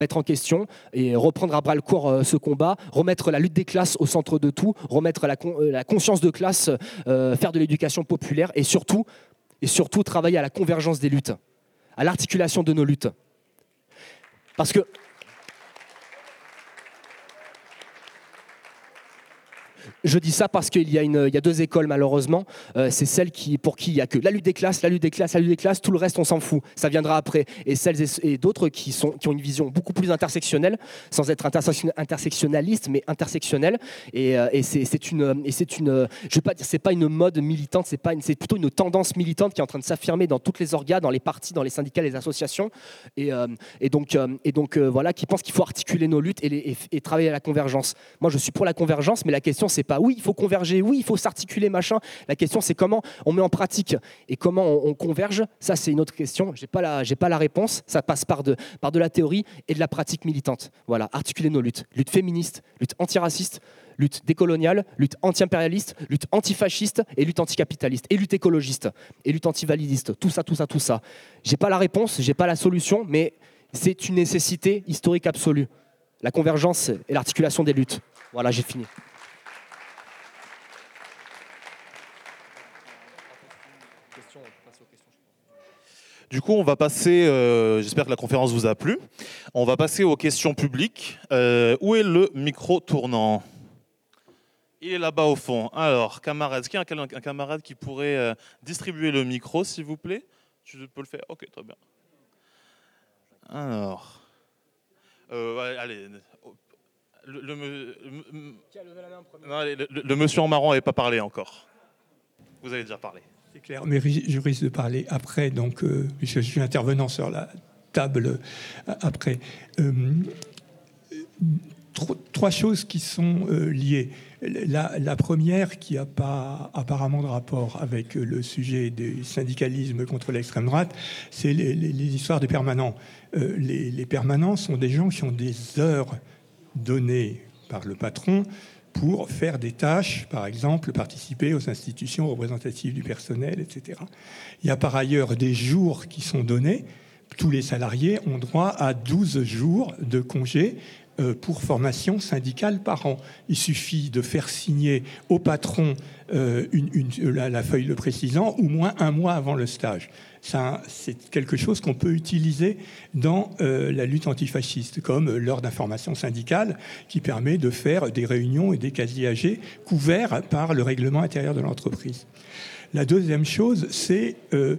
mettre en question et reprendre à bras le corps ce combat, remettre la lutte des classes au centre de tout, remettre la conscience de classe, faire de l'éducation populaire et surtout travailler à la convergence des luttes, à l'articulation de nos luttes. Parce que je dis ça parce qu'il y a deux écoles malheureusement. C'est celle pour qui il n'y a que la lutte des classes, tout le reste on s'en fout. Ça viendra après. Et celles et d'autres qui ont une vision beaucoup plus intersectionnelle, sans être intersectionnaliste, mais intersectionnelle. Et c'est une, je vais pas dire, c'est pas une mode militante, c'est plutôt une tendance militante qui est en train de s'affirmer dans toutes les organes, dans les partis, dans les syndicats, les associations. Et donc voilà, qui pense qu'il faut articuler nos luttes et travailler à la convergence. Moi je suis pour la convergence, mais la question c'est pas oui, il faut converger, oui, il faut s'articuler, machin. La question, c'est comment on met en pratique et comment on converge. Ça, c'est une autre question. J'ai pas la réponse. Ça passe par de la théorie et de la pratique militante. Voilà, articuler nos luttes. Lutte féministe, lutte antiraciste, lutte décoloniale, lutte anti-impérialiste, lutte antifasciste et lutte anticapitaliste, et lutte écologiste, et lutte antivalidiste. Tout ça. J'ai pas la réponse, j'ai pas la solution, mais c'est une nécessité historique absolue. La convergence et l'articulation des luttes. Voilà, j'ai fini. Du coup, on va passer, j'espère que la conférence vous a plu, on va passer aux questions publiques. Où est le micro tournant ? Il est là-bas au fond. Alors, camarade, est-ce qu'il y a un camarade qui pourrait distribuer le micro, s'il vous plaît ? Tu peux le faire ? Ok, très bien. Alors, allez. Qui a levé la main en premier ? Non, le monsieur en marron n'avait pas parlé encore. Vous avez déjà parlé. C'est clair, mais je risque de parler après, donc, puisque je suis intervenant sur la table après. Trois choses qui sont liées. La première, qui n'a pas apparemment de rapport avec le sujet du syndicalisme contre l'extrême droite, c'est les histoires des permanents. Les permanents sont des gens qui ont des heures données par le patron pour faire des tâches, par exemple, participer aux institutions représentatives du personnel, etc. Il y a par ailleurs des jours qui sont donnés. Tous les salariés ont droit à 12 jours de congé pour formation syndicale par an. Il suffit de faire signer au patron la feuille le précisant, au moins un mois avant le stage. Ça, c'est quelque chose qu'on peut utiliser dans la lutte antifasciste, comme l'heure d'information syndicale, qui permet de faire des réunions et des casiers âgés couverts par le règlement intérieur de l'entreprise. La deuxième chose, c'est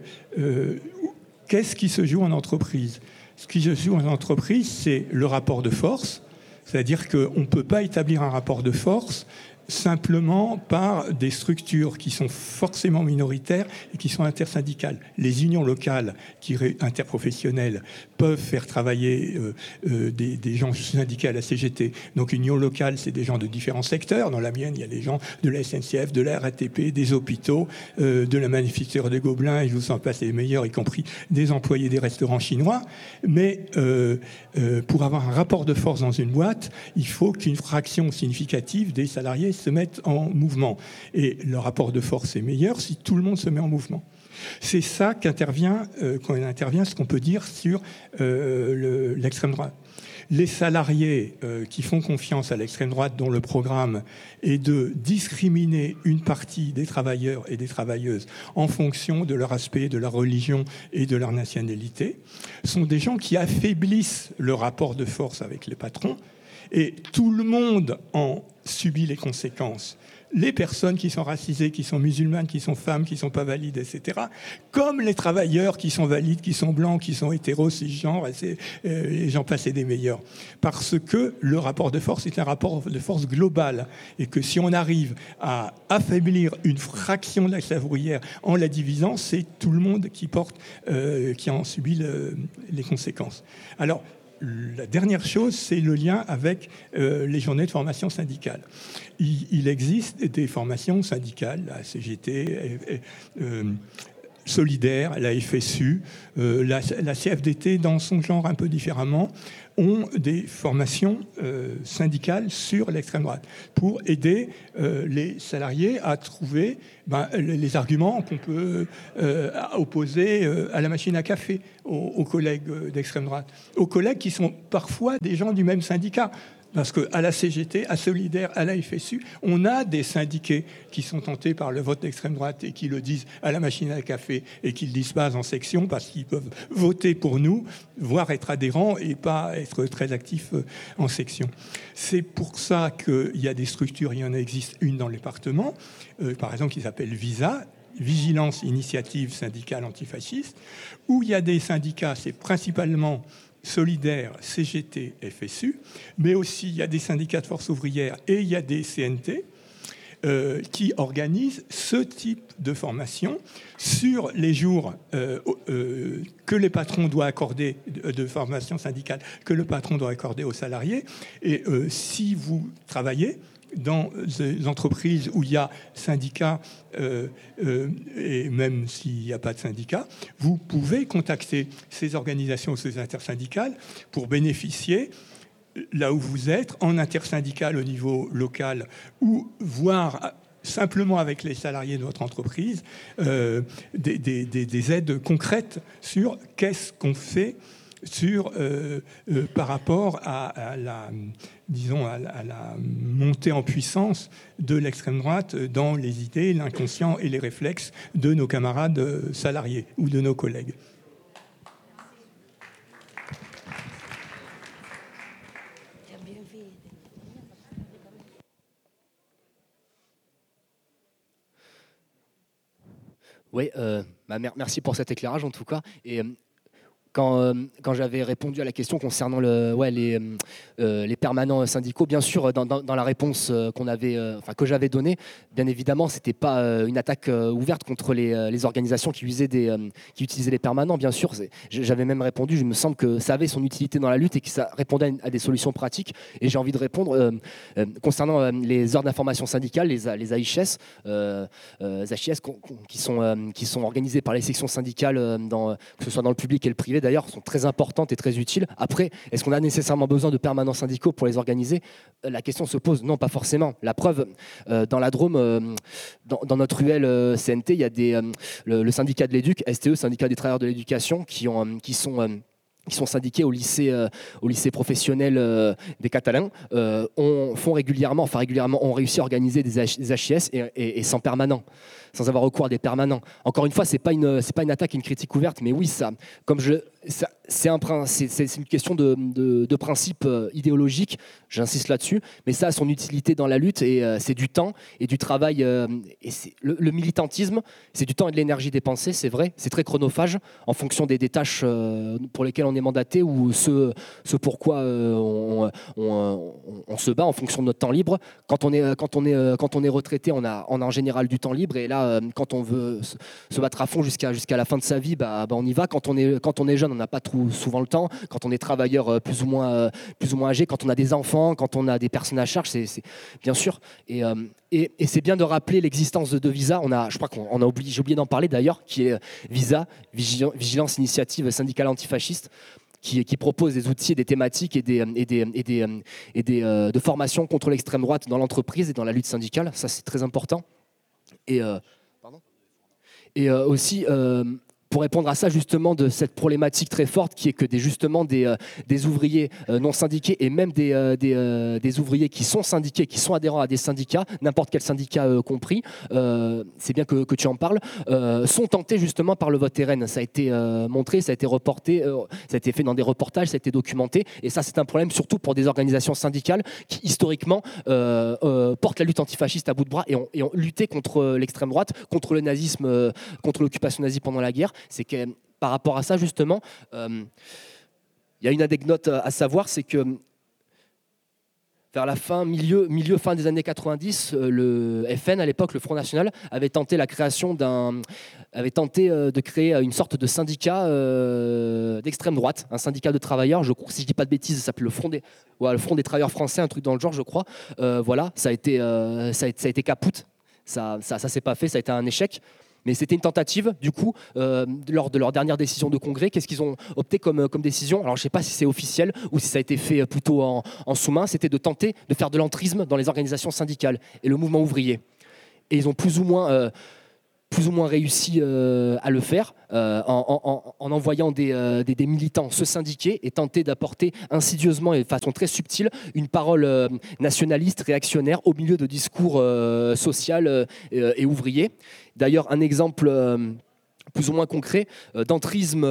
qu'est-ce qui se joue en entreprise ? Ce qui se joue en entreprise, c'est le rapport de force, c'est-à-dire qu'on ne peut pas établir un rapport de force simplement par des structures qui sont forcément minoritaires et qui sont intersyndicales. Les unions locales interprofessionnelles peuvent faire travailler des gens syndiqués à la CGT. Donc union locale, c'est des gens de différents secteurs. Dans la mienne, il y a des gens de la SNCF, de la RATP, des hôpitaux, de la manufacture des Gobelins, et je vous en passe les meilleurs, y compris des employés des restaurants chinois. Mais pour avoir un rapport de force dans une boîte, il faut qu'une fraction significative des salariés se mettent en mouvement. Et le rapport de force est meilleur si tout le monde se met en mouvement. C'est ça qu'intervient, quand on intervient, ce qu'on peut dire sur l'extrême droite. Les salariés qui font confiance à l'extrême droite, dont le programme est de discriminer une partie des travailleurs et des travailleuses en fonction de leur aspect, de leur religion et de leur nationalité, sont des gens qui affaiblissent le rapport de force avec les patrons, et tout le monde en subit les conséquences. Les personnes qui sont racisées, qui sont musulmanes, qui sont femmes, qui ne sont pas valides, etc. Comme les travailleurs qui sont valides, qui sont blancs, qui sont hétéros, cisgenres, et j'en passe et des meilleurs. Parce que le rapport de force est un rapport de force global. Et que si on arrive à affaiblir une fraction de la classe ouvrière en la divisant, c'est tout le monde qui en subit les conséquences. Alors, la dernière chose, c'est le lien avec les journées de formation syndicale. Il existe des formations syndicales, la CGT, Solidaire, la FSU, la CFDT, dans son genre un peu différemment, ont des formations syndicales sur l'extrême droite pour aider les salariés à trouver les arguments qu'on peut opposer à la machine à café aux collègues d'extrême droite, aux collègues qui sont parfois des gens du même syndicat. Parce qu'à la CGT, à Solidaire, à la FSU, on a des syndiqués qui sont tentés par le vote d'extrême droite et qui le disent à la machine à café et qui le disent pas en section parce qu'ils peuvent voter pour nous, voire être adhérents et pas être très actifs en section. C'est pour ça qu'il y a des structures, il y en existe une dans le département, par exemple qui s'appelle VISA, Vigilance Initiative Syndicale Antifasciste, où il y a des syndicats, c'est principalement Solidaire, CGT, FSU, mais aussi il y a des syndicats de force ouvrière et il y a des CNT qui organisent ce type de formation sur les jours que les patrons doivent accorder, de formation syndicale, que le patron doit accorder aux salariés. Et si vous travaillez dans des entreprises où il y a syndicats, et même s'il n'y a pas de syndicat, vous pouvez contacter ces organisations, ces intersyndicales, pour bénéficier, là où vous êtes, en intersyndical au niveau local, ou voir simplement avec les salariés de votre entreprise, des aides concrètes sur qu'est-ce qu'on fait par rapport à la montée en puissance de l'extrême droite dans les idées, l'inconscient et les réflexes de nos camarades salariés ou de nos collègues. Oui, merci pour cet éclairage en tout cas. Et quand j'avais répondu à la question concernant les permanents syndicaux, bien sûr, dans la réponse que j'avais donnée, bien évidemment, ce n'était pas une attaque ouverte contre les organisations qui utilisaient les permanents, bien sûr. J'avais même répondu, il me semble que ça avait son utilité dans la lutte et que ça répondait à des solutions pratiques. Et j'ai envie de répondre concernant les heures d'information syndicale, les AHS, qui sont organisées par les sections syndicales, que ce soit dans le public et le privé, d'ailleurs, sont très importantes et très utiles. Après, est-ce qu'on a nécessairement besoin de permanents syndicaux pour les organiser ? La question se pose, non, pas forcément. La preuve, dans la Drôme, dans notre ruelle CNT, il y a le syndicat de l'éduc, STE, syndicat des travailleurs de l'éducation, qui sont syndiqués au lycée professionnel des Catalans, ont réussi à organiser des HIS et sans permanent, sans avoir recours à des permanents. Encore une fois, c'est pas une attaque, une critique ouverte, mais oui, c'est une question de principe idéologique, j'insiste là-dessus, mais ça a son utilité dans la lutte et c'est du temps et du travail. Et le militantisme, c'est du temps et de l'énergie dépensée, c'est vrai, c'est très chronophage en fonction des tâches pour lesquelles on est mandaté ou ce pourquoi on se bat en fonction de notre temps libre. Quand on est retraité, on a en général du temps libre et là, quand on veut se battre à fond jusqu'à la fin de sa vie, on y va. Quand on est jeune, on n'a pas trop souvent le temps. Quand on est travailleur plus ou moins âgé, quand on a des enfants, quand on a des personnes à charge, c'est bien sûr. Et c'est bien de rappeler l'existence de VISA. Je crois j'ai oublié d'en parler d'ailleurs, qui est VISA, Vigilance Initiative Syndicale Antifasciste, qui propose des outils, des thématiques et de formation contre l'extrême droite dans l'entreprise et dans la lutte syndicale. Ça, c'est très important. Et aussi, pour répondre à ça, justement, de cette problématique très forte qui est que des ouvriers non syndiqués et même des ouvriers qui sont syndiqués, qui sont adhérents à des syndicats, n'importe quel syndicat compris, c'est bien que tu en parles, sont tentés justement par le vote RN. Ça a été montré, ça a été reporté, ça a été fait dans des reportages, ça a été documenté. Et ça, c'est un problème surtout pour des organisations syndicales qui, historiquement, portent la lutte antifasciste à bout de bras et ont lutté contre l'extrême droite, contre le nazisme, contre l'occupation nazie pendant la guerre. C'est que par rapport à ça, justement, il y a une anecdote à savoir, c'est que vers la milieu-fin des années 90, le FN, à l'époque, le Front National, avait tenté de créer une sorte de syndicat d'extrême droite, un syndicat de travailleurs, je crois, si je ne dis pas de bêtises, ça s'appelle le Front des travailleurs français, un truc dans le genre, je crois. Ça a été capoute, ça s'est pas fait, ça a été un échec. Mais c'était une tentative, du coup, lors de leur dernière décision de congrès. Qu'est-ce qu'ils ont opté comme décision? Alors, je ne sais pas si c'est officiel ou si ça a été fait plutôt en sous-main. C'était de tenter de faire de l'entrisme dans les organisations syndicales et le mouvement ouvrier. Et ils ont plus ou moins réussi à le faire en envoyant des militants se syndiquer et tenter d'apporter insidieusement et de façon très subtile une parole nationaliste, réactionnaire au milieu de discours social et ouvriers. D'ailleurs, un exemple plus ou moins concret d'entrisme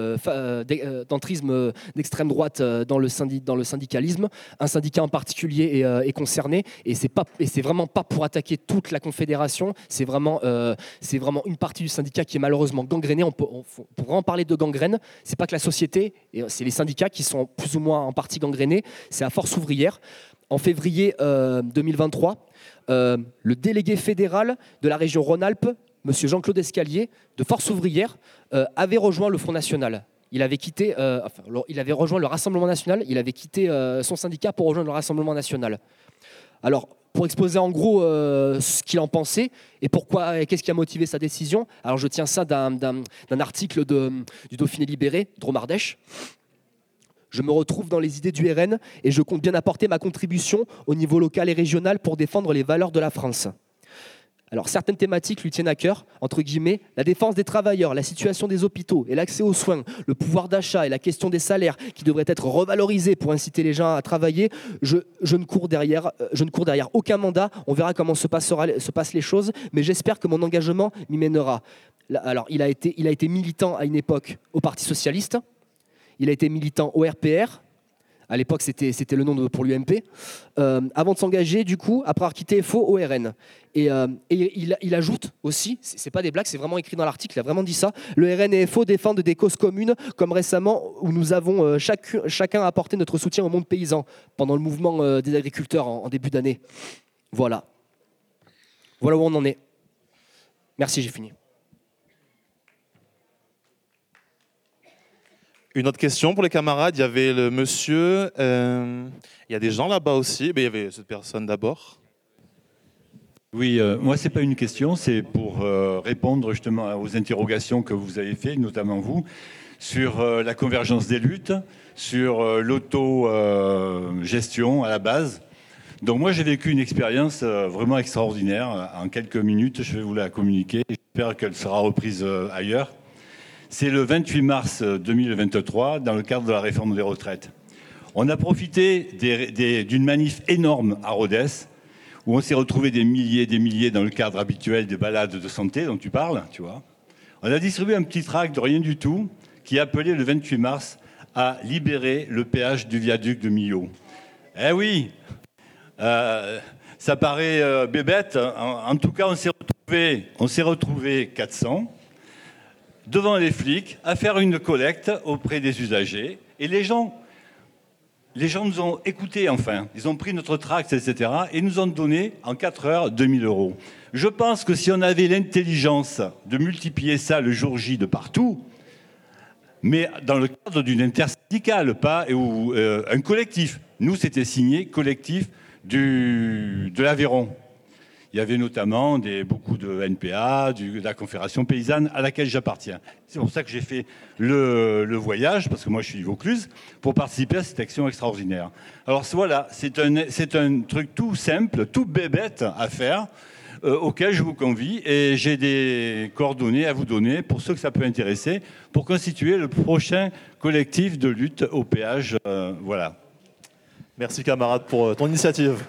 d'extrême droite dans le syndicalisme. Un syndicat en particulier est concerné et c'est vraiment pas pour attaquer toute la confédération, c'est vraiment une partie du syndicat qui est malheureusement gangrénée. On pourrait en parler de gangrène, c'est pas que la société, c'est les syndicats qui sont plus ou moins en partie gangrénés, c'est à Force ouvrière. En février 2023, le délégué fédéral de la région Rhône-Alpes, M. Jean-Claude Escalier, de Force ouvrière, avait rejoint le Front National. Il avait rejoint le Rassemblement national, il avait quitté son syndicat pour rejoindre le Rassemblement national. Alors, pour exposer en gros ce qu'il en pensait et pourquoi, et qu'est-ce qui a motivé sa décision, alors je tiens ça d'un article du Dauphiné libéré, Dromardèche. Je me retrouve dans les idées du RN et je compte bien apporter ma contribution au niveau local et régional pour défendre les valeurs de la France. Alors, certaines thématiques lui tiennent à cœur, entre guillemets, la défense des travailleurs, la situation des hôpitaux et l'accès aux soins, le pouvoir d'achat et la question des salaires qui devraient être revalorisés pour inciter les gens à travailler. Je ne cours derrière aucun mandat. On verra comment se passent les choses, mais j'espère que mon engagement m'y mènera. Alors, il a été militant à une époque au Parti socialiste, il a été militant au RPR. À l'époque, c'était le nom pour l'UMP. Avant de s'engager, du coup, après avoir quitté FO, au RN. Et il ajoute aussi, c'est pas des blagues, c'est vraiment écrit dans l'article, il a vraiment dit ça, le RN et FO défendent des causes communes, comme récemment, où nous avons chacun apporté notre soutien au monde paysan, pendant le mouvement des agriculteurs en début d'année. Voilà. Voilà où on en est. Merci, j'ai fini. Une autre question pour les camarades. Il y avait le monsieur. Il y a des gens là-bas aussi. Mais il y avait cette personne d'abord. Oui, moi, ce n'est pas une question. C'est pour répondre justement aux interrogations que vous avez faites, notamment vous, sur la convergence des luttes, sur l'auto-gestion à la base. Donc moi, j'ai vécu une expérience vraiment extraordinaire. En quelques minutes, je vais vous la communiquer. J'espère qu'elle sera reprise ailleurs. C'est le 28 mars 2023, dans le cadre de la réforme des retraites. On a profité d'une manif énorme à Rodez, où on s'est retrouvé des milliers dans le cadre habituel des balades de santé dont tu parles, tu vois. On a distribué un petit tract de rien du tout qui appelait le 28 mars à libérer le péage du viaduc de Millau. Eh oui, ça paraît bébête. En tout cas, on s'est retrouvé 400 devant les flics à faire une collecte auprès des usagers. Et les gens nous ont écoutés, enfin. Ils ont pris notre tract, etc. et nous ont donné, en 4 heures, 2000 €. Je pense que si on avait l'intelligence de multiplier ça le jour J de partout, mais dans le cadre d'une intersyndicale, pas un collectif. Nous, c'était signé collectif de l'Aveyron. Il y avait notamment beaucoup de NPA, de la Confédération paysanne à laquelle j'appartiens. C'est pour ça que j'ai fait le voyage, parce que moi je suis Vaucluse, pour participer à cette action extraordinaire. Alors voilà, c'est un truc tout simple, tout bébête à faire, auquel je vous convie, et j'ai des coordonnées à vous donner pour ceux que ça peut intéresser, pour constituer le prochain collectif de lutte au péage. Voilà. Merci camarade pour ton initiative.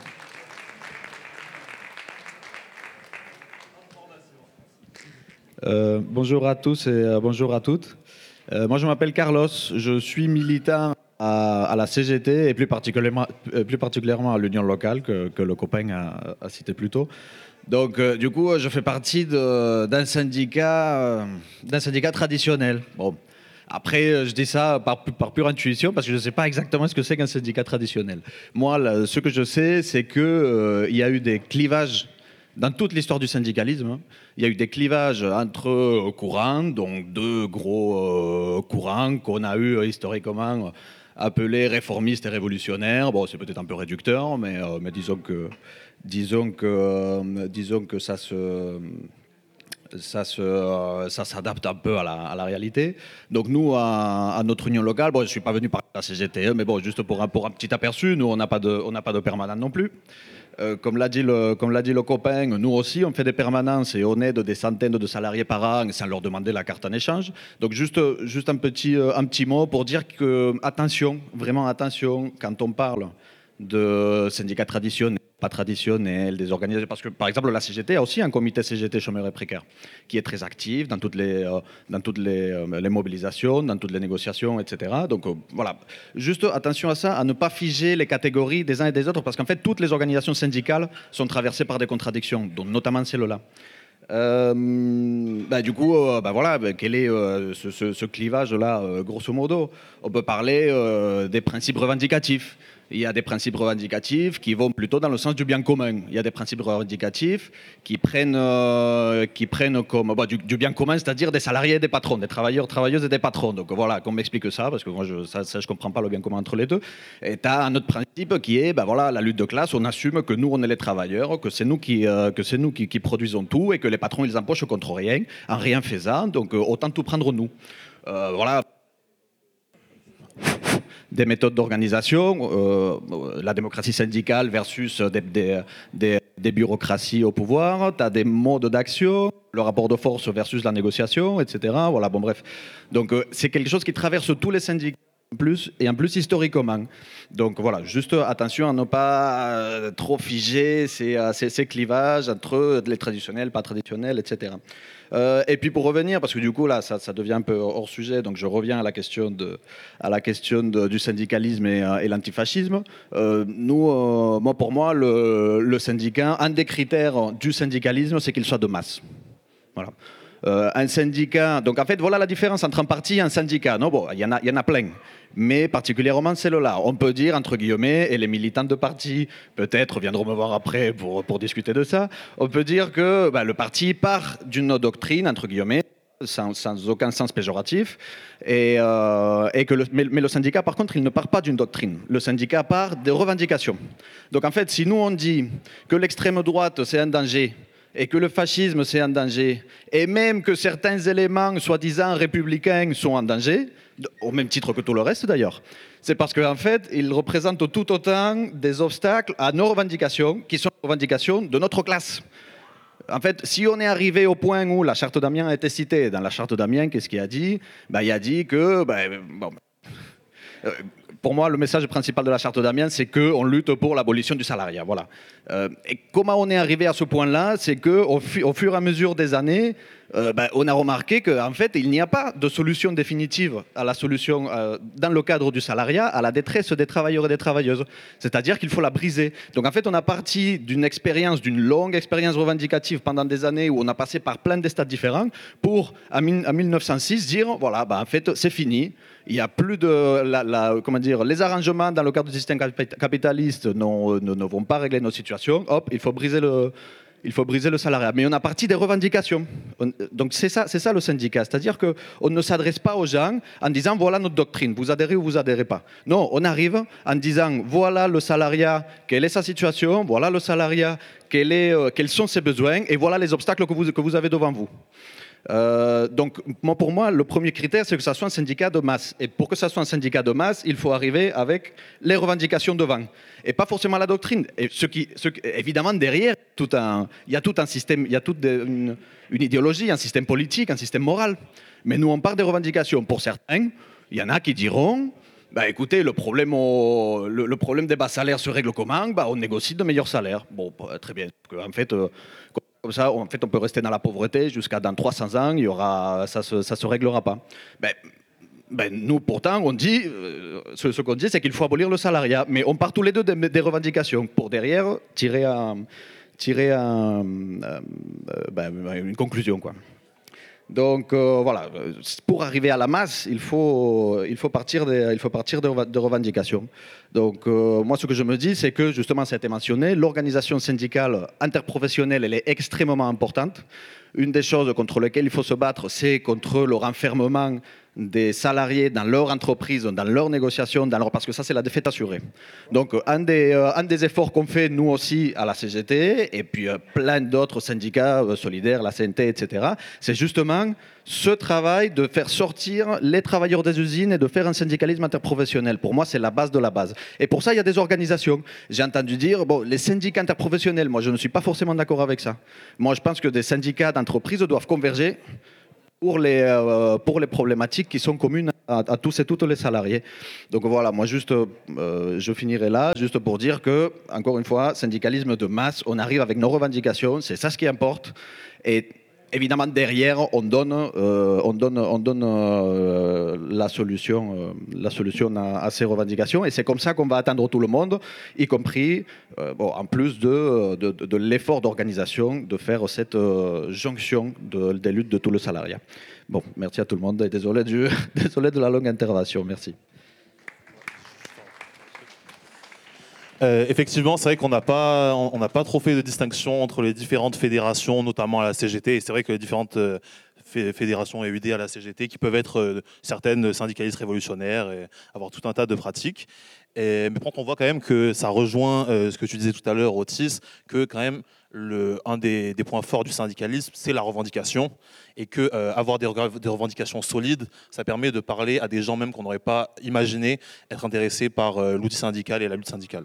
Bonjour à tous et bonjour à toutes. Moi, je m'appelle Carlos. Je suis militant à la CGT et plus particulièrement à l'Union locale que le copain a cité plus tôt. Donc, du coup, je fais partie d'un syndicat traditionnel. Bon. Après, je dis ça par pure intuition parce que je ne sais pas exactement ce que c'est qu'un syndicat traditionnel. Moi, ce que je sais, c'est qu'il y a eu des clivages dans toute l'histoire du syndicalisme. Il y a eu des clivages entre courants, donc 2 gros courants qu'on a eu historiquement appelés réformistes et révolutionnaires. Bon, c'est peut-être un peu réducteur, mais disons que ça se Ça s'adapte un peu à la réalité. Donc nous, à notre union locale, bon, je ne suis pas venu par la CGT, mais bon, juste pour un petit aperçu, nous, on n'a pas de permanent non plus. Comme l'a dit le copain, nous aussi, on fait des permanences et on aide des centaines de salariés par an sans leur demander la carte en échange. Donc juste un petit mot pour dire que, attention, vraiment attention, quand on parle de syndicats traditionnels, pas traditionnels, des organisations, parce que par exemple la CGT a aussi un comité CGT chômeurs et précaires qui est très actif dans toutes les mobilisations, dans toutes les négociations, etc. Donc voilà, juste attention à ça, à ne pas figer les catégories des uns et des autres, parce qu'en fait toutes les organisations syndicales sont traversées par des contradictions, dont notamment celle-là. Du coup, voilà, quel est ce clivage-là, grosso modo? On peut parler des principes revendicatifs. Il y a des principes revendicatifs qui vont plutôt dans le sens du bien commun. Il y a des principes revendicatifs qui prennent comme du bien commun, c'est-à-dire des salariés et des patrons, des travailleurs, travailleuses et des patrons. Donc voilà, qu'on m'explique ça, parce que moi, je ne comprends pas le bien commun entre les deux. Et tu as un autre principe qui est la lutte de classe. On assume que nous, on est les travailleurs, que c'est nous qui produisons tout et que les patrons, ils empochent contre rien, en rien faisant. Donc autant tout prendre nous. Voilà. Des méthodes d'organisation, la démocratie syndicale versus des bureaucraties au pouvoir, tu as des modes d'action, le rapport de force versus la négociation, etc. Voilà, bon bref. Donc c'est quelque chose qui traverse tous les syndicats. En plus historiquement. Donc voilà, juste attention à ne pas trop figer ces clivages entre les traditionnels, pas traditionnels, etc. Et puis pour revenir, parce que du coup là ça devient un peu hors sujet, donc je reviens à la question du syndicalisme et l'antifascisme. Pour moi, le syndicat, un des critères du syndicalisme, c'est qu'il soit de masse. Voilà. Un syndicat, donc en fait voilà la différence entre un parti et un syndicat. Non, bon, il y en a plein, mais particulièrement celle-là. On peut dire entre guillemets, et les militants de parti peut-être viendront me voir après pour discuter de ça. On peut dire que le parti part d'une doctrine entre guillemets. Sans aucun sens péjoratif, mais le syndicat, par contre, il ne part pas d'une doctrine. Le syndicat part des revendications. Donc en fait, si nous on dit que l'extrême droite c'est un danger, et que le fascisme c'est un danger, et même que certains éléments soi-disant républicains sont en danger, au même titre que tout le reste d'ailleurs, c'est parce qu'en fait, ils représentent tout autant des obstacles à nos revendications, qui sont les revendications de notre classe. En fait, si on est arrivé au point où la charte d'Amiens a été citée, dans la charte d'Amiens, qu'est-ce qu'il a dit ? Il a dit que... pour moi, le message principal de la charte d'Amiens, c'est qu'on lutte pour l'abolition du salariat. Voilà. Et comment on est arrivé à ce point-là ? C'est qu'au fur et à mesure des années, on a remarqué qu'en fait, il n'y a pas de solution définitive à la solution, dans le cadre du salariat, à la détresse des travailleurs et des travailleuses. C'est-à-dire qu'il faut la briser. Donc en fait, on a parti d'une longue expérience revendicative pendant des années où on a passé par plein de stades différents pour, en 1906, dire, voilà, en fait, c'est fini. Il n'y a plus de... les arrangements dans le cadre du système capitaliste ne vont pas régler nos situations. Hop, il faut briser le salariat. Mais on a parti des revendications. Donc c'est ça le syndicat. C'est-à-dire qu'on ne s'adresse pas aux gens en disant voilà notre doctrine, vous adhérez ou vous adhérez pas. Non, on arrive en disant voilà le salariat, quelle est sa situation, voilà le salariat, quels sont ses besoins et voilà les obstacles que vous avez devant vous. Donc pour moi, le premier critère, c'est que ça soit un syndicat de masse. Et pour que ça soit un syndicat de masse, il faut arriver avec les revendications devant. Et pas forcément la doctrine. Et évidemment, derrière, il y a tout un système, il y a toute une idéologie, un système politique, un système moral. Mais nous, on part des revendications. Pour certains, il y en a qui diront... écoutez, le problème des bas salaires se règle comment ? On négocie de meilleurs salaires. Bon, très bien. En fait... Comme ça, on peut rester dans la pauvreté jusqu'à dans 300 ans, ça se réglera pas. Nous, pourtant, on dit, ce qu'on dit, c'est qu'il faut abolir le salariat. Mais on part tous les deux des revendications pour derrière tirer une conclusion, quoi. Donc voilà, pour arriver à la masse, il faut partir de revendications. Donc moi, ce que je me dis, c'est que justement, ça a été mentionné, l'organisation syndicale interprofessionnelle, elle est extrêmement importante. Une des choses contre lesquelles il faut se battre, c'est contre le renfermement des salariés dans leur entreprise, dans leurs négociations, parce que ça, c'est la défaite assurée. Donc, un des efforts qu'on fait, nous aussi, à la CGT, et puis plein d'autres syndicats solidaires, la CNT, etc., c'est justement ce travail de faire sortir les travailleurs des usines et de faire un syndicalisme interprofessionnel. Pour moi, c'est la base de la base. Et pour ça, il y a des organisations. J'ai entendu dire, bon, les syndicats interprofessionnels, moi, je ne suis pas forcément d'accord avec ça. Moi, je pense que des syndicats d'entreprise doivent converger pour les problématiques qui sont communes à tous et toutes les salariés. Donc voilà, moi juste, je finirai là, juste pour dire que, encore une fois, syndicalisme de masse, on arrive avec nos revendications, c'est ça ce qui importe. Et évidemment, derrière, on donne la solution à ces revendications. Et c'est comme ça qu'on va atteindre tout le monde, y compris, en plus de l'effort d'organisation, de faire cette jonction des luttes de tout le salariat. Bon, merci à tout le monde et désolé de la longue intervention. Merci. Effectivement, c'est vrai qu'on n'a pas trop fait de distinction entre les différentes fédérations, notamment à la CGT. Et c'est vrai que les différentes fédérations et UD à la CGT, qui peuvent être certaines syndicalistes révolutionnaires et avoir tout un tas de pratiques. Mais quand on voit quand même que ça rejoint ce que tu disais tout à l'heure, Otis, que quand même un des points forts du syndicalisme, c'est la revendication, et que avoir des revendications solides, ça permet de parler à des gens même qu'on n'aurait pas imaginé être intéressés par l'outil syndical et la lutte syndicale.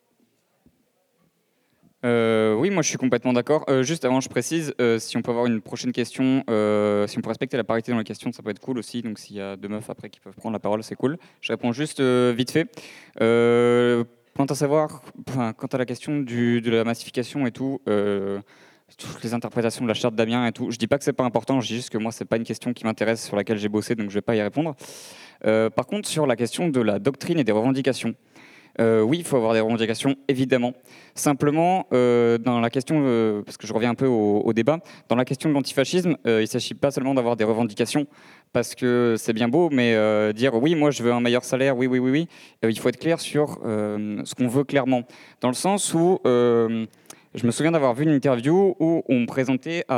Oui, moi je suis complètement d'accord. Juste avant, je précise, si on peut avoir une prochaine question, si on peut respecter la parité dans les questions, ça peut être cool aussi. Donc s'il y a deux meufs après qui peuvent prendre la parole, c'est cool. Je réponds juste vite fait. Quant à la question de la massification et tout, toutes les interprétations de la charte d'Amiens et tout, je dis pas que c'est pas important, je dis juste que moi c'est pas une question qui m'intéresse, sur laquelle j'ai bossé, donc je vais pas y répondre. Par contre, sur la question de la doctrine et des revendications, oui, il faut avoir des revendications, évidemment. Simplement, dans la question, parce que je reviens un peu au débat, dans la question de l'antifascisme, il ne s'agit pas seulement d'avoir des revendications, parce que c'est bien beau, mais dire oui, moi je veux un meilleur salaire, oui, il faut être clair sur ce qu'on veut clairement. Dans le sens où, je me souviens d'avoir vu une interview où on présentait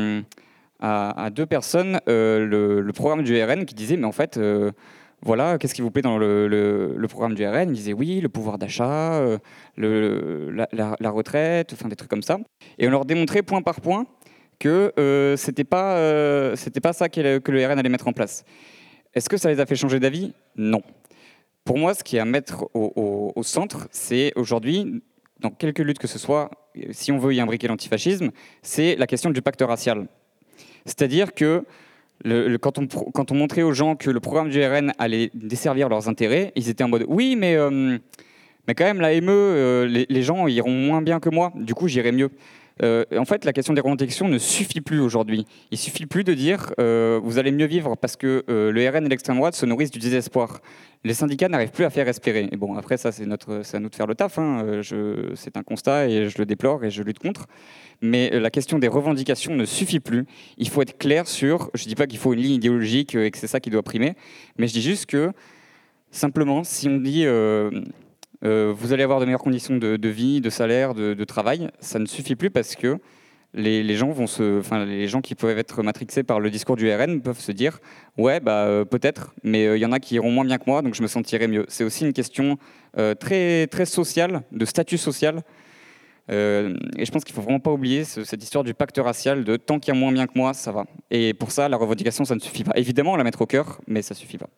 à deux personnes le programme du RN qui disait, mais en fait... voilà, qu'est-ce qui vous plaît dans le programme du RN ? Ils disaient oui, le pouvoir d'achat, la retraite, enfin des trucs comme ça. Et on leur démontrait point par point que c'était pas ça que le RN allait mettre en place. Est-ce que ça les a fait changer d'avis ? Non. Pour moi, ce qui est à mettre au centre, c'est aujourd'hui, dans quelque lutte que ce soit, si on veut y imbriquer l'antifascisme, c'est la question du pacte racial. C'est-à-dire que quand on montrait aux gens que le programme du RN allait desservir leurs intérêts, ils étaient en mode « oui, mais quand même, la ME, les gens iront moins bien que moi, du coup, j'irai mieux ». En fait, la question des revendications ne suffit plus aujourd'hui. Il suffit plus de dire vous allez mieux vivre parce que le RN et l'extrême droite se nourrissent du désespoir. Les syndicats n'arrivent plus à faire espérer. Et bon, après, ça, c'est à nous de faire le taf. Hein. C'est un constat et je le déplore et je lutte contre. Mais la question des revendications ne suffit plus. Il faut être clair sur... Je ne dis pas qu'il faut une ligne idéologique et que c'est ça qui doit primer, mais je dis juste que, simplement, si on dit vous allez avoir de meilleures conditions de vie, de salaire, de travail, ça ne suffit plus parce que les gens qui peuvent être matrixés par le discours du RN peuvent se dire ouais, peut-être, mais il y en a qui iront moins bien que moi, donc je me sentirai mieux. C'est aussi une question très, très sociale, de statut social. Et je pense qu'il ne faut vraiment pas oublier cette histoire du pacte racial de tant qu'il y a moins bien que moi, ça va. Et pour ça, la revendication, ça ne suffit pas. Évidemment, la mettre au cœur, mais ça ne suffit pas.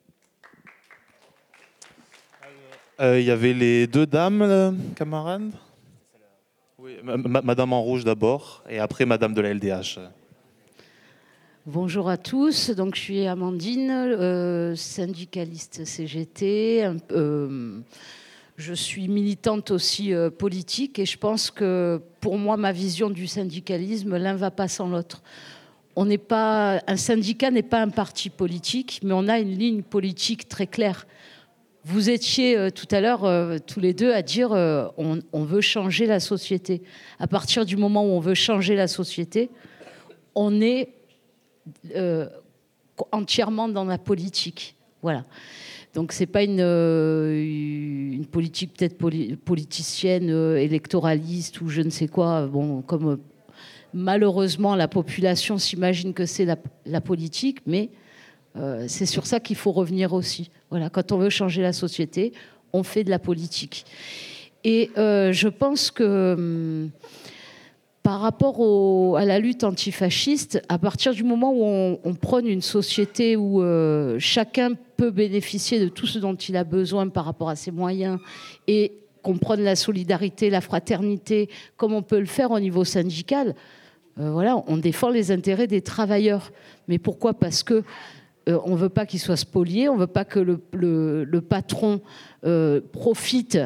Il y avait les deux dames, camarades. Oui, Madame en rouge d'abord, et après Madame de la LDH. Bonjour à tous, donc je suis Amandine, syndicaliste CGT. Je suis militante aussi politique et je pense que pour moi, ma vision du syndicalisme, l'un ne va pas sans l'autre. Un syndicat n'est pas un parti politique, mais on a une ligne politique très claire. Vous étiez tout à l'heure tous les deux à dire on veut changer la société. À partir du moment où on veut changer la société, on est entièrement dans la politique. Voilà. Donc c'est pas une politique peut-être politicienne, électoraliste ou je ne sais quoi. Bon, comme malheureusement la population s'imagine que c'est la politique, mais c'est sur ça qu'il faut revenir aussi. Voilà, quand on veut changer la société, on fait de la politique. Et je pense que par rapport à la lutte antifasciste, à partir du moment où on prône une société où chacun peut bénéficier de tout ce dont il a besoin par rapport à ses moyens et qu'on prône la solidarité, la fraternité, comme on peut le faire au niveau syndical, voilà, on défend les intérêts des travailleurs. Mais pourquoi ? Parce que on ne veut pas qu'ils soient spoliés, on ne veut pas que le patron profite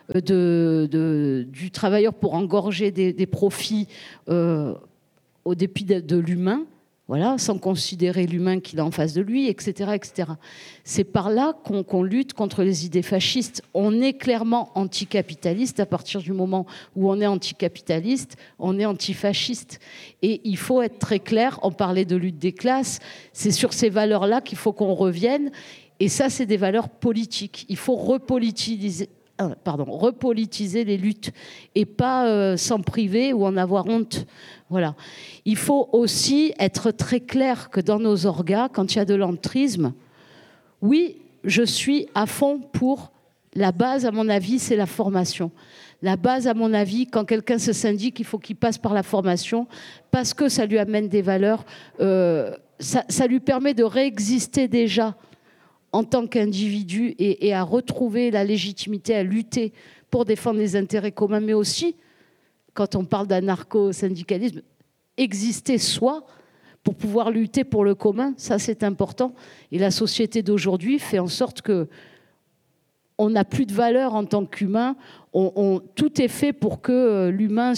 du travailleur pour engorger des profits au dépit de l'humain, voilà, sans considérer l'humain qu'il a en face de lui, etc. etc. C'est par là qu'on lutte contre les idées fascistes. On est clairement anticapitaliste. À partir du moment où on est anticapitaliste, on est antifasciste. Et il faut être très clair, on parlait de lutte des classes, c'est sur ces valeurs-là qu'il faut qu'on revienne. Et ça, c'est des valeurs politiques. Il faut repolitiser les luttes et pas s'en priver ou en avoir honte. Voilà. Il faut aussi être très clair que dans nos orgas, quand il y a de l'entrisme, oui, je suis à fond pour la base, à mon avis, c'est la formation. La base, à mon avis, quand quelqu'un se syndique, il faut qu'il passe par la formation parce que ça lui amène des valeurs, ça lui permet de réexister déjà en tant qu'individu et à retrouver la légitimité à lutter pour défendre les intérêts communs, mais aussi, quand on parle d'anarcho-syndicalisme, exister soi pour pouvoir lutter pour le commun, ça c'est important. Et la société d'aujourd'hui fait en sorte que on n'a plus de valeur en tant qu'humain. Tout est fait pour que l'humain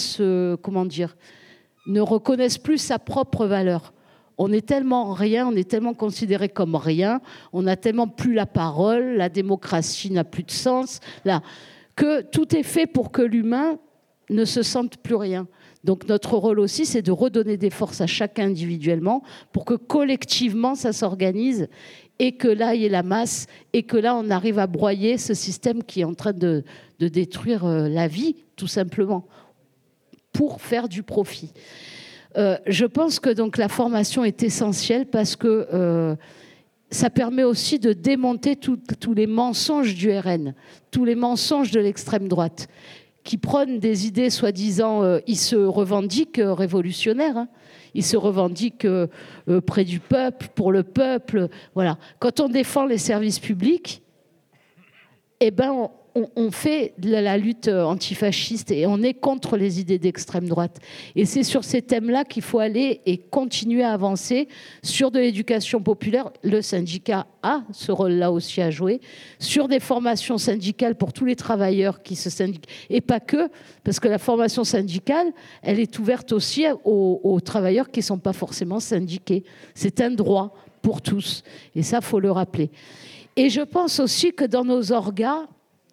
ne reconnaisse plus sa propre valeur. On est tellement rien, on est tellement considéré comme rien, on n'a tellement plus la parole, la démocratie n'a plus de sens, que tout est fait pour que l'humain ne se sente plus rien. Donc notre rôle aussi, c'est de redonner des forces à chacun individuellement pour que collectivement, ça s'organise et que là, il y ait la masse et que là, on arrive à broyer ce système qui est en train de détruire la vie, tout simplement, pour faire du profit. Je pense que donc la formation est essentielle parce que ça permet aussi de démonter tous les mensonges du RN, tous les mensonges de l'extrême droite, qui prônent des idées soi-disant, ils se revendiquent révolutionnaires, hein, ils se revendiquent près du peuple, pour le peuple. Voilà. Quand on défend les services publics, eh ben, on fait de la lutte antifasciste et on est contre les idées d'extrême droite. Et c'est sur ces thèmes-là qu'il faut aller et continuer à avancer sur de l'éducation populaire. Le syndicat a ce rôle-là aussi à jouer, sur des formations syndicales pour tous les travailleurs qui se syndiquent. Et pas que, parce que la formation syndicale, elle est ouverte aussi aux travailleurs qui ne sont pas forcément syndiqués. C'est un droit pour tous. Et ça, il faut le rappeler. Et je pense aussi que dans nos orgas,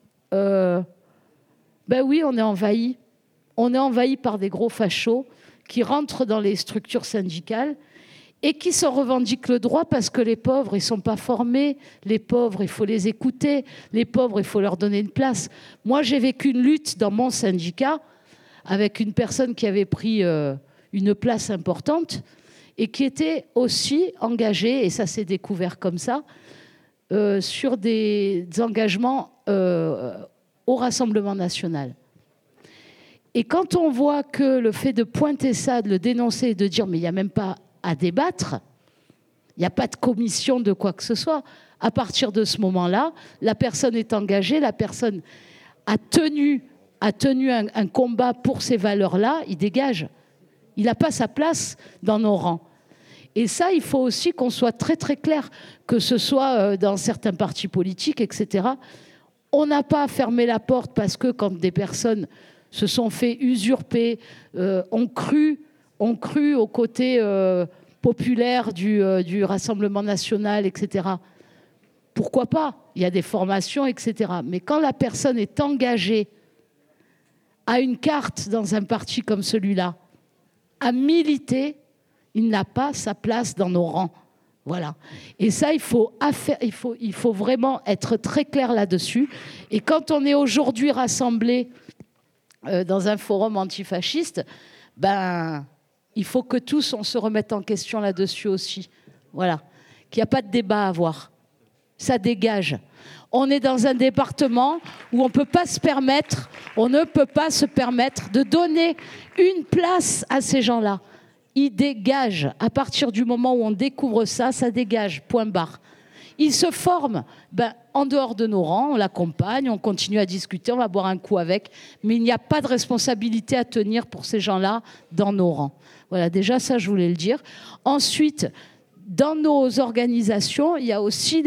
ben oui, on est envahi. On est envahi par des gros fachos qui rentrent dans les structures syndicales et qui s'en revendiquent le droit parce que les pauvres, ils ne sont pas formés. Les pauvres, il faut les écouter. Les pauvres, il faut leur donner une place. Moi, j'ai vécu une lutte dans mon syndicat avec une personne qui avait pris une place importante et qui était aussi engagée, et ça s'est découvert comme ça, sur des engagements au Rassemblement national. Et quand on voit que le fait de pointer ça, de le dénoncer et de dire mais il n'y a même pas à débattre, il n'y a pas de commission de quoi que ce soit, à partir de ce moment-là, la personne est engagée, la personne a tenu un combat pour ces valeurs-là, il dégage. Il n'a pas sa place dans nos rangs. Et ça, il faut aussi qu'on soit très très clair, que ce soit dans certains partis politiques, etc. On n'a pas fermé la porte parce que quand des personnes se sont fait usurper, ont cru au côté populaire du Rassemblement national, etc. Pourquoi pas ? Il y a des formations, etc. Mais quand la personne est engagée à une carte dans un parti comme celui-là, à militer, il n'a pas sa place dans nos rangs. Voilà. Et ça, il faut vraiment être très clair là-dessus. Et quand on est aujourd'hui rassemblés dans un forum antifasciste, ben, il faut que tous, on se remette en question là-dessus aussi. Voilà. Qu'il n'y a pas de débat à avoir. Ça dégage. On est dans un département où on ne peut pas se permettre de donner une place à ces gens-là. Ils dégagent. À partir du moment où on découvre ça, ça dégage. Point barre. Ils se forment en dehors de nos rangs, on l'accompagne, on continue à discuter, on va boire un coup avec, mais il n'y a pas de responsabilité à tenir pour ces gens-là dans nos rangs. Voilà, déjà ça, je voulais le dire. Ensuite, dans nos organisations, il y a aussi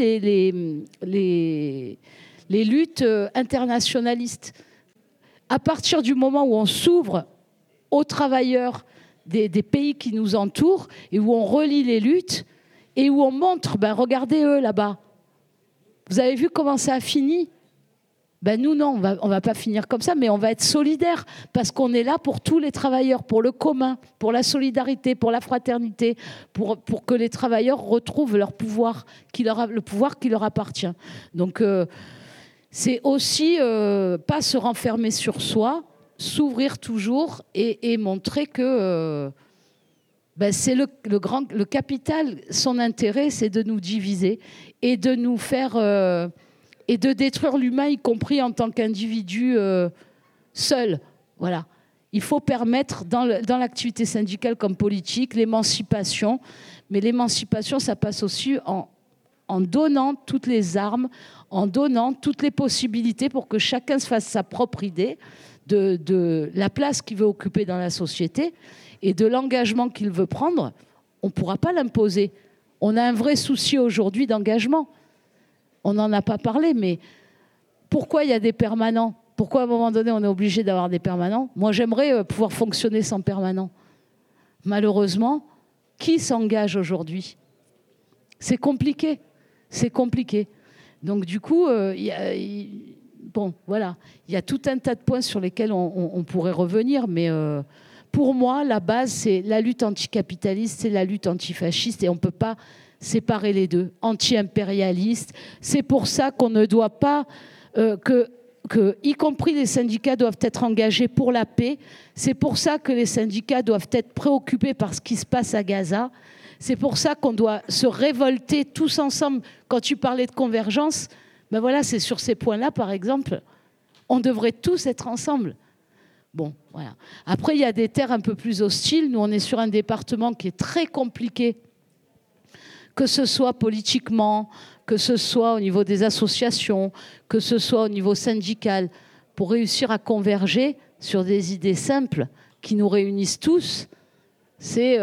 les luttes internationalistes. À partir du moment où on s'ouvre aux travailleurs des pays qui nous entourent et où on relie les luttes et où on montre, regardez eux là-bas. Vous avez vu comment ça a fini ? Nous, non, on va pas finir comme ça, mais on va être solidaires parce qu'on est là pour tous les travailleurs, pour le commun, pour la solidarité, pour la fraternité, pour que les travailleurs retrouvent leur pouvoir, le pouvoir qui leur appartient. Donc, c'est aussi pas se renfermer sur soi, s'ouvrir toujours et montrer que c'est le capital, son intérêt, c'est de nous diviser et de nous faire... et de détruire l'humain, y compris en tant qu'individu seul. Voilà. Il faut permettre, dans l'activité syndicale comme politique, l'émancipation. Mais l'émancipation, ça passe aussi en donnant toutes les armes, en donnant toutes les possibilités pour que chacun se fasse sa propre idée de la place qu'il veut occuper dans la société et de l'engagement qu'il veut prendre. On ne pourra pas l'imposer. On a un vrai souci aujourd'hui d'engagement. On n'en a pas parlé, mais pourquoi il y a des permanents ? Pourquoi à un moment donné on est obligé d'avoir des permanents ? Moi j'aimerais pouvoir fonctionner sans permanent. Malheureusement, qui s'engage aujourd'hui ? C'est compliqué. C'est compliqué. Donc du coup, il y a tout un tas de points sur lesquels on pourrait revenir, mais pour moi, la base, c'est la lutte anticapitaliste, c'est la lutte antifasciste, et on ne peut pas séparer les deux, anti-impérialiste. C'est pour ça qu'on ne doit pas, y compris les syndicats doivent être engagés pour la paix. C'est pour ça que les syndicats doivent être préoccupés par ce qui se passe à Gaza. C'est pour ça qu'on doit se révolter tous ensemble. Quand tu parlais de convergence, c'est sur ces points-là, par exemple, on devrait tous être ensemble. Bon, voilà. Après, il y a des terres un peu plus hostiles. Nous, on est sur un département qui est très compliqué, que ce soit politiquement, que ce soit au niveau des associations, que ce soit au niveau syndical, pour réussir à converger sur des idées simples qui nous réunissent tous, c'est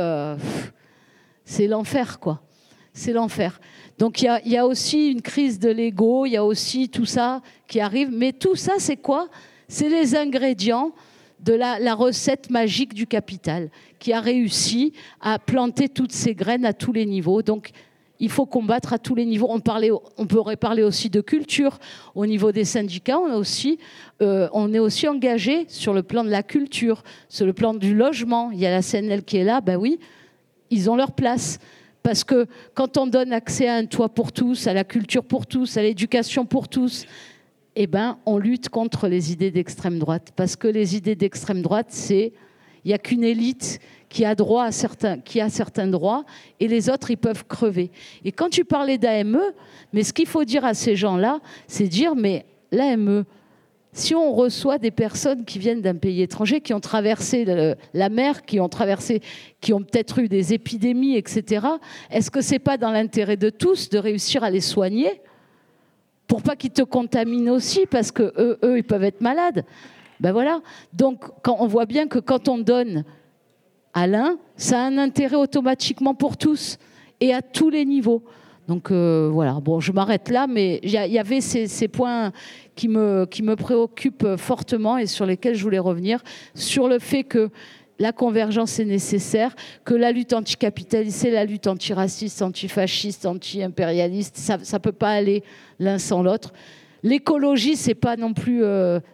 l'enfer, quoi. C'est l'enfer. Donc il y a aussi une crise de l'ego, il y a aussi tout ça qui arrive. Mais tout ça, c'est quoi ? C'est les ingrédients de la recette magique du capital qui a réussi à planter toutes ces graines à tous les niveaux. Donc, il faut combattre à tous les niveaux. On pourrait parler aussi de culture. Au niveau des syndicats, on est aussi engagé sur le plan de la culture, sur le plan du logement. Il y a la CNL qui est là, oui, ils ont leur place. Parce que quand on donne accès à un toit pour tous, à la culture pour tous, à l'éducation pour tous, on lutte contre les idées d'extrême droite. Parce que les idées d'extrême droite, il n'y a qu'une élite qui a certains droits et les autres, ils peuvent crever. Et quand tu parlais d'AME, mais ce qu'il faut dire à ces gens-là, c'est dire, mais l'AME, si on reçoit des personnes qui viennent d'un pays étranger, qui ont traversé la mer, qui ont peut-être eu des épidémies, etc., est-ce que ce n'est pas dans l'intérêt de tous de réussir à les soigner ? Pour pas qu'ils te contaminent aussi, parce que eux, ils peuvent être malades. Voilà. Donc, on voit bien que quand on donne à l'un, ça a un intérêt automatiquement pour tous et à tous les niveaux. Donc voilà. Bon, je m'arrête là, mais il y avait ces points qui me préoccupent fortement et sur lesquels je voulais revenir, sur le fait que la convergence est nécessaire, que la lutte anticapitaliste, c'est la lutte antiraciste, antifasciste, anti-impérialiste. Ça ne peut pas aller l'un sans l'autre. L'écologie, c'est pas non plus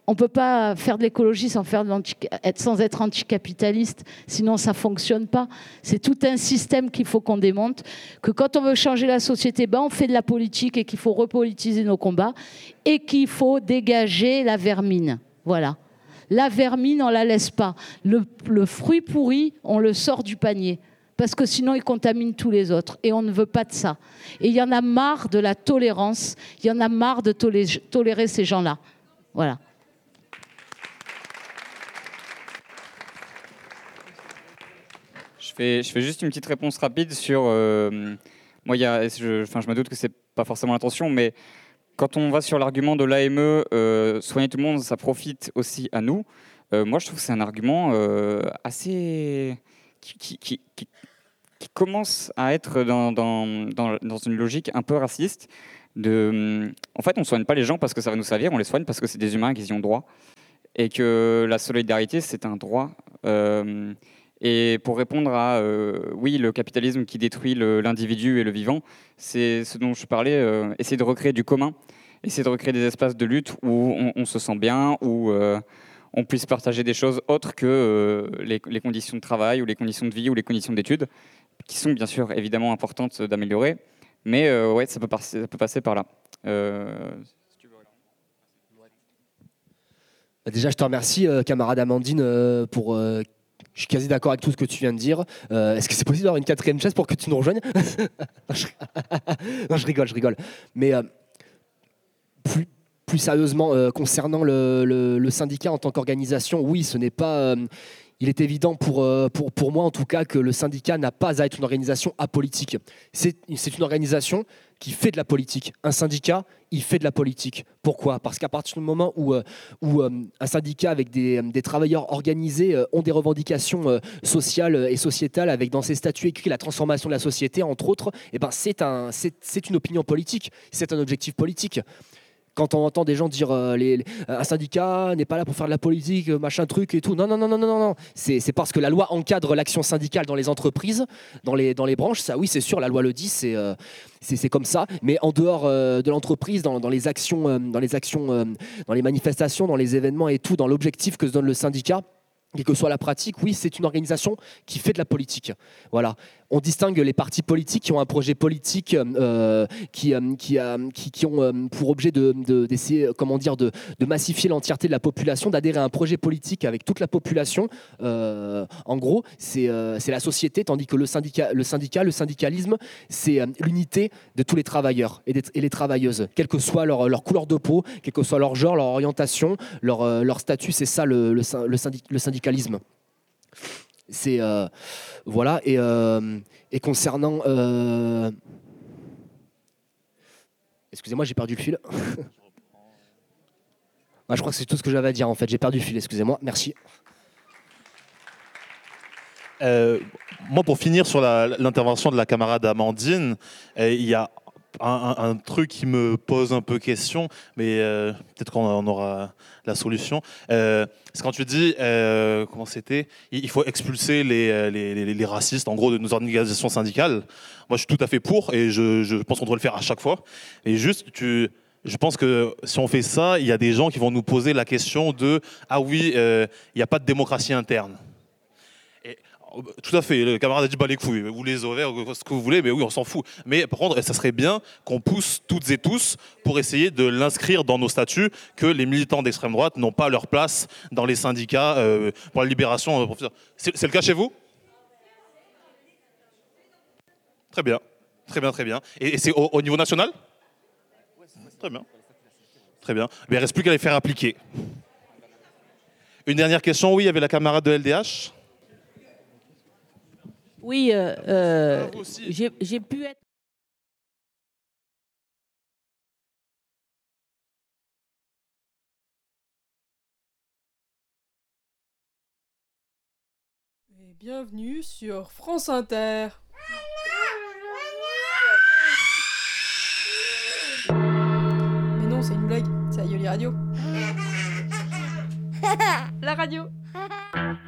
On ne peut pas faire de l'écologie sans être anticapitaliste, sinon ça ne fonctionne pas. C'est tout un système qu'il faut qu'on démonte, que quand on veut changer la société, on fait de la politique et qu'il faut repolitiser nos combats et qu'il faut dégager la vermine. Voilà. La vermine, on ne la laisse pas. Le fruit pourri, on le sort du panier. Parce que sinon, il contamine tous les autres. Et on ne veut pas de ça. Et il y en a marre de la tolérance. Il y en a marre de tolérer ces gens-là. Voilà. Je fais juste une petite réponse rapide sur... moi, je me doute que ce n'est pas forcément l'intention, mais quand on va sur l'argument de l'AME, soigner tout le monde, ça profite aussi à nous. Moi, je trouve que c'est un argument assez... Qui commence à être dans une logique un peu raciste. En fait, on ne soigne pas les gens parce que ça va nous servir, on les soigne parce que c'est des humains qui y ont droit. Et que la solidarité, c'est un droit. Et pour répondre à oui, le capitalisme qui détruit l'individu et le vivant, c'est ce dont je parlais, essayer de recréer du commun, essayer de recréer des espaces de lutte où on se sent bien, où on puisse partager des choses autres que les conditions de travail ou les conditions de vie ou les conditions d'études, qui sont bien sûr évidemment importantes d'améliorer, mais ouais, ça peut passer par là. Si tu veux. Déjà, je te remercie, camarade Amandine, pour... je suis quasi d'accord avec tout ce que tu viens de dire. Est-ce que c'est possible d'avoir une 4e chaise pour que tu nous rejoignes? Non, je rigole. Mais plus sérieusement, concernant le syndicat en tant qu'organisation, oui, ce n'est pas... il est évident pour moi, en tout cas, que le syndicat n'a pas à être une organisation apolitique. C'est une organisation qui fait de la politique. Un syndicat, il fait de la politique. Pourquoi ? Parce qu'à partir du moment où un syndicat avec des travailleurs organisés ont des revendications sociales et sociétales, avec dans ses statuts écrits la transformation de la société, entre autres, eh ben c'est une opinion politique, c'est un objectif politique. Quand on entend des gens dire un syndicat n'est pas là pour faire de la politique, machin truc et tout. Non. C'est parce que la loi encadre l'action syndicale dans les entreprises, dans les branches. Ça, oui, c'est sûr, la loi le dit, c'est comme ça. Mais en dehors de l'entreprise, dans les actions, dans les manifestations, dans les événements et tout, dans l'objectif que se donne le syndicat, quelle que soit la pratique, oui, c'est une organisation qui fait de la politique. Voilà. On distingue les partis politiques qui ont un projet politique qui ont pour objet d'essayer, de massifier l'entièreté de la population, d'adhérer à un projet politique avec toute la population. En gros, c'est la société, tandis que le syndicalisme, c'est l'unité de tous les travailleurs et les travailleuses, quelle que soit leur couleur de peau, quel que soit leur genre, leur orientation, leur statut. C'est ça le syndicalisme. C'est voilà, et concernant excusez-moi, j'ai perdu le fil. Je crois que c'est tout ce que j'avais à dire en fait, j'ai perdu le fil, excusez-moi, merci. Moi, pour finir sur l'intervention de la camarade Amandine, il y a un truc qui me pose un peu question, mais peut-être qu'on aura la solution. C'est quand tu dis, comment c'était, il faut expulser les racistes, en gros, de nos organisations syndicales. Moi, je suis tout à fait pour, et je pense qu'on devrait le faire à chaque fois. Et juste, je pense que si on fait ça, il y a des gens qui vont nous poser la question de « Ah oui, il n'y a pas de démocratie interne ». Tout à fait, le camarade a dit les couilles, ou les ovaires, ce que vous voulez, mais oui, on s'en fout. Mais par contre, ça serait bien qu'on pousse toutes et tous pour essayer de l'inscrire dans nos statuts que les militants d'extrême droite n'ont pas leur place dans les syndicats pour la libération. C'est le cas chez vous ? Très bien. Et c'est au niveau national ? Très bien. Mais il ne reste plus qu'à les faire appliquer. Une dernière question, oui, il y avait la camarade de LDH. Oui, j'ai pu être... Et bienvenue sur France Inter. Mais non, c'est une blague, c'est Aïoli Radio. La radio.